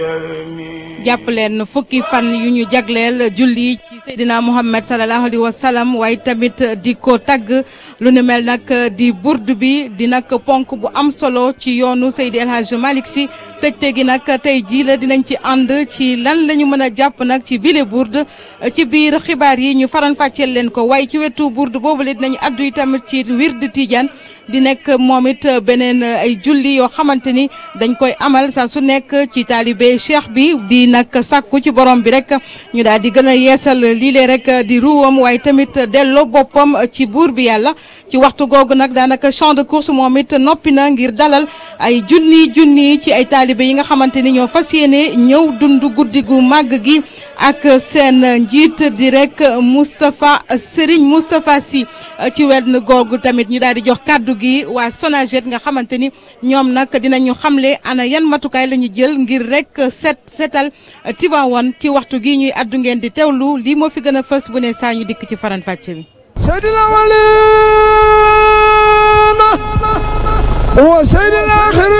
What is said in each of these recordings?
jàpp leen fukki fan yu ñu jagleel julli ci Seydina Muhammad sallallahu alayhi wa sallam waaye tamit di ko tagg lu ne mel nag di burdu bi di nag ponk bu am solo ci yoonu Seydi El Hadji Malick Sy tëjte gi nag tey jii la dinañ ci ànd ci lan la ñu mën a jàpp nag ci bile burd ci biir xibaar yi ñu faran fàcceel leen ko waaye ci wetu burd boobu la dinañ addu yi tamit ci wird Tidiane di nekk moom it beneen ay julli yoo xamante ni dañ koy amal saa su nekk ci taalibe cheikh bi di nag sàkku ci borom bi rek ñu daal di gën a yeesal lii lee rek di ruwam waaye tamit delloo boppam ci buur bi yàlla ci waxtu googu nag daanaka champ de course moom it noppi na ngir dalal ay junni ci ay taalibe yi nga xamante ni ñoo fas yéene ñëw dund guddi gu màgg gi ak seen njiit di rek Serigne Moustapha Sy ci wenn googu tamit ñu daal di jox kàddu gi waa Sonaget nga xamante ni ñoom nag dinañu xamle ana yan matukaay la ñu jël ngir rek setal Tivaouane ci waxtu gi ñuy addu ngeen di teewlu lii moo fi gën a fës bu ne saa ñu dikk ci faran fàcce bi Seydina walina wa Seydina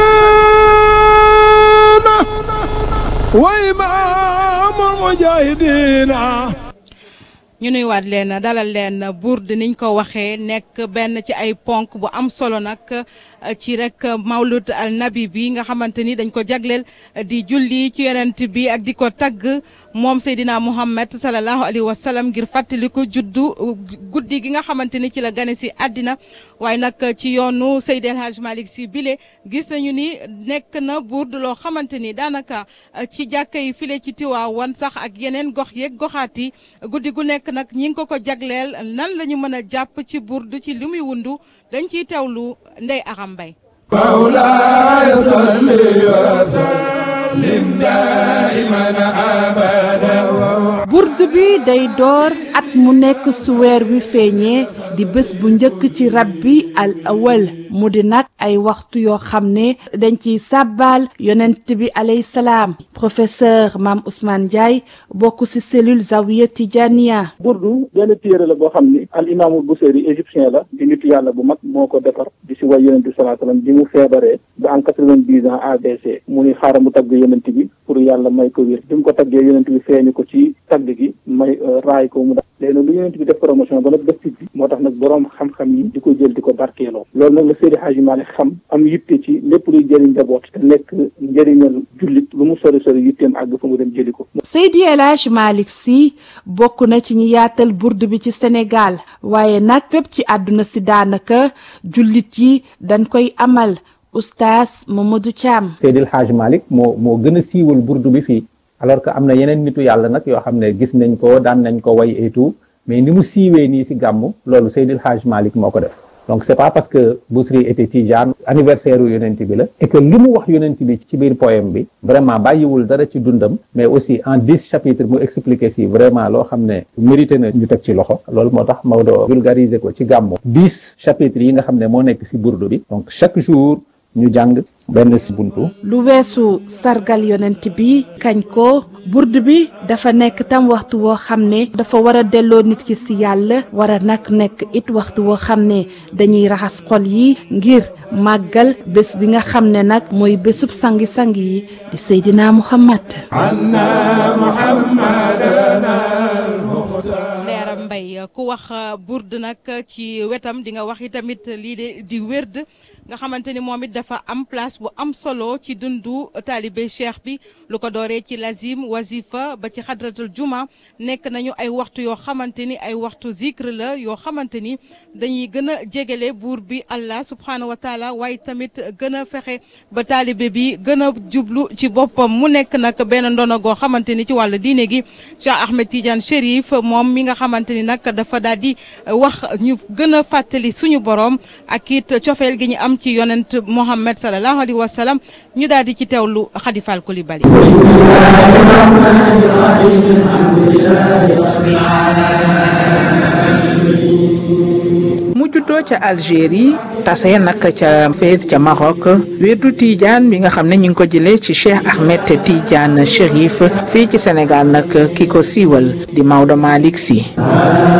axirina wa imaamul mujahidina ñu nuyuwaat leen dalal leen burd niñ ko waxee nekk benn ci ay ponk bu am solo nag ci rek mawlud al nabi bi nga xamante ni dañ ko jagleel di julli ci yonent bi ak di ko tagg moom Seydina Muhammad sallallahu alayhi wa sallam ngir fàttaliku juddu guddi gi nga xamante ni ci la gane si àddina waaye nag ci yoonu Seydi El Hadji Malick Sy bile gis nañu ni nekk na burd loo xamante ni daanaka ci jàkka yi file ci Tiwaawan sax ak yeneen gox yeeg goxaat yi guddi gu nekk nag ñi ngi ko jagleel nan la ñu mën a jàpp ci burdu ci li muy wundu dañ ciy teewlu Ndeye Aram Mbaye Mawlaaya salli wa sallim daiman abada. burdu bi day door at mu nekk su weer wi feeñee di bés bu njëkk ci rabbi al awal mu di nag ay waxtu yoo xam ne dañ ciy sàbbaal yonent bi alayhi salaam professeur Mame Ousmane Ndiaye bokk ci cellule Zawiya Tijaniya. burdu benn téere la boo xam ni al imaamul Busiri égyptien la di nitu yàlla bu mag moo ko defar di si way yonent bi sallallahu alayhi wasallam bi mu feebaree ba am 90 ans AVC mu ni xaaral mu tagg yonent bi pour yàlla may ko wér bi mu ko taggee yonent bi feeñu ko ci tagg gi may raay ko mu daal léegi nag lu yonent bi def promotion ba nag def bi moo tax nag boroom xam-xam yi di ko jël di ko barkeeloo loolu nag la Seydi Hadji Malick xam am yitte ci lépp luy jëriñ njaboot te nekk njëriñal jullit lu mu sori yitteem àgg fa mu dem jëli ko. Seydi El Hadji Malick Sy bokk na ci ñi yaatal burdu bi ci Sénégal waaye nag fépp ci àdduna si daanaka jullit yi dañ koy amal oustaz Mamadou Thiam. Seydi El Hadji Malick moo gën a siiwal burdu bi fii alors que am na yeneen nitu yàlla nag yoo xam ne gis nañ ko daan nañ ko way et tout mais ni mu siiwee nii si gàmmu loolu Seydi El Hadji Malick moo ko def donc c'est pas parce que Bousri était Tijaan anniversaire u yonent bi la et que li mu wax yonent bi ci biir poème bi vraiment bàyyiwul dara ci dundam mais aussi en 10 chapitres mu expliqué si vraiment loo xam ne mérité na ñu teg ci loxo loolu moo tax Maodo vulgariser ko ci gàmmu 10 chapitres yi nga xam ne moo nekk si burdu bi donc chaque jour ñu jàng benn si buntu. lu weesu sargal yonent bi kañ ko burdu bi dafa nekk tam waxtu woo xam ne dafa war a delloo nit ki ci yàlla war a nag nekk it waxtu woo xam ne dañuy raxas xol yi ngir màggal bés bi nga xam ne nag mooy bésub sangi-sang yi di Seydina Muhammad. ku wax burd nag ci wetam di nga wax itamit lii de di wérd nga xamante ni moom it dafa am place bu am solo ci dundu taalibe cheikh bi lu ko dooree ci lazim wazifa ba ci xadratul juma nekk nañu ay waxtu yoo xamante ni ay waxtu zikr la yoo xamante ni dañuy gën a jegele buur bi Allah subhanahu wa taala waaye tamit gën a fexe ba taalibe bi gën a jublu ci boppam mu nekk nag benn ndono goo xamante ni ci wàllu diine gi Cheikh Ahmed Tidiane Chérif moom mi nga xamante ni nag dafa daal di wax ñu gën a fàttali suñu borom ak it cofeel gi ñu am ci yonent Muhammad sallallahu alayhi wa sallam ñu daal di ci teewlu Khady Fall Coulibaly. mu juddoo ca Algérie tase nag ca Fès ca Maroc wirdu Tidiane bi nga xam ne ñu ngi ko jëlee ci Cheikh Ahmed Tidiane Chérif fii ci Sénégal nag ki ko siiwal di Maodo Malick Sy.